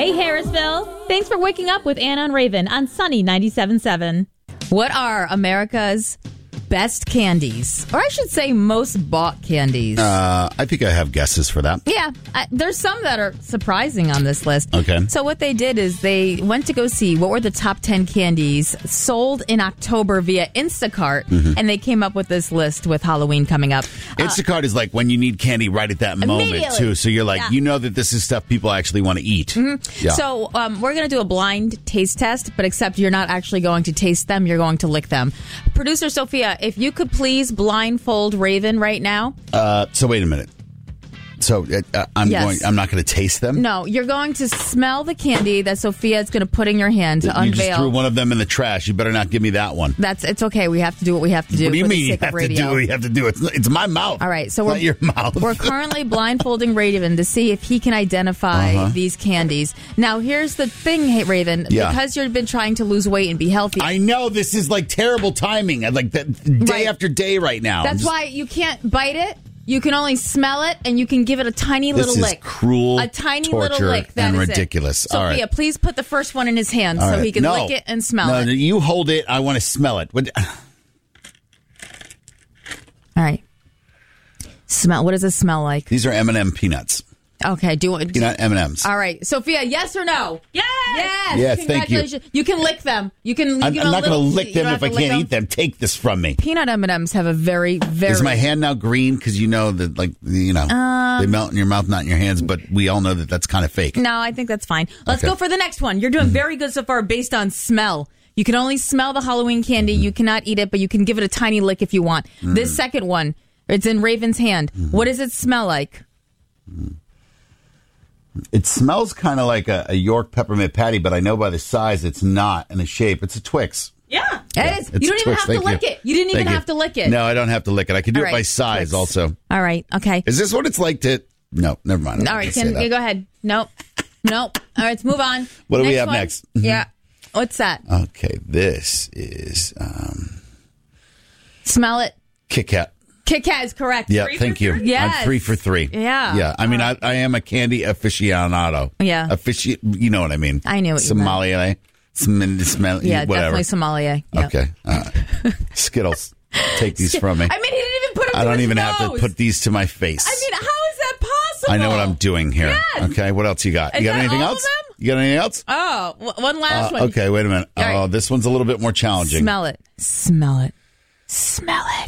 Hey, Harrisville. Thanks for waking up with Anna and Raven on Sunny 97.7. What are America's best candies? Or I should say most bought candies. I think I have guesses for that. Yeah, there's some that are surprising on this list. Okay. So what they did is they went to go see what were the top 10 candies sold in October via Instacart, and they came up with this list with Halloween coming up. Instacart is like when you need candy right at that moment, too. So you're like, you know that this is stuff people actually want to eat. Mm-hmm. Yeah. So we're going to do a blind taste test, but except you're not actually going to taste them. You're going to lick them. Producer Sophia, if you could please blindfold Raven right now. So wait a minute. So I'm not going to taste them? No, you're going to smell the candy that Sophia is going to put in your hand to unveil. You just threw one of them in the trash. You better not give me that one. It's okay. We have to do what we have to do. What do you mean you have to do what you have to do? It's my mouth. All right, so not your mouth. We're currently blindfolding Raven to see if he can identify these candies. Now, here's the thing, hey, Raven. Yeah. Because you've been trying to lose weight and be healthy. I know this is like terrible timing. I like that day after day right now. That's why you can't bite it. You can only smell it, and you can give it a tiny little lick. This is cruel, a tiny torture, little lick. That and is ridiculous. It. Sophia, all right. Please put the first one in his hand so he can lick it and smell it. No, you hold it. I want to smell it. All right. Smell. What does it smell like? These are M&M peanuts. Okay. Peanut M&Ms. All right, Sophia. Yes or no? Yes. Yes. Thank you. You can lick them. I'm not going to lick them if I can't eat them. Take this from me. Peanut M&Ms have a very, very. Is my hand now green? Because you know that, they melt in your mouth, not in your hands. But we all know that that's kind of fake. No, I think that's fine. Let's go for the next one. You're doing very good so far based on smell. You can only smell the Halloween candy. You cannot eat it, but you can give it a tiny lick if you want. This second one, it's in Raven's hand. What does it smell like? It smells kind of like a York peppermint patty, but I know by the size it's not, and the shape. It's a Twix. Yeah. It is. You don't even have to lick it. You didn't even have to lick it. No, I don't have to lick it. I can do it by size Twix. also. All right. Okay. Is this what it's like to... No, never mind. All right. Go ahead. Nope. All right. Let's move on. What do we have next? Yeah. What's that? Okay. This is... Smell it. Kit Kat. Kit Kat is correct. Yeah, thank you. Yes. I'm 3 for 3. Yeah. Yeah. I mean, I am a candy aficionado. Yeah. You know what I mean. I knew what you meant. Sommelier. Yeah, whatever. definitely sommelier. Yep. Okay. Skittles. Take these from me. I mean, he didn't even put them I don't to even his have to nose. put these to my face. I mean, how is that possible? I know what I'm doing here. Yes. Okay, what else you got? Is You got that anything all else? of them? You got anything else? Oh, one last one. Okay, wait a minute. All right. Oh, this one's a little bit more challenging. Smell it. Smell it. Smell it.